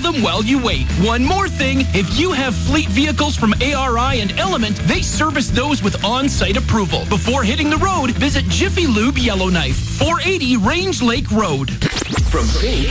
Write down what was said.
them while you wait. One more thing, if you have fleet vehicles from ARI and Element, they service those with on-site approval. Before hitting the road, visit Jiffy Lube Yellowknife, 480 Range Lake Road. From Pink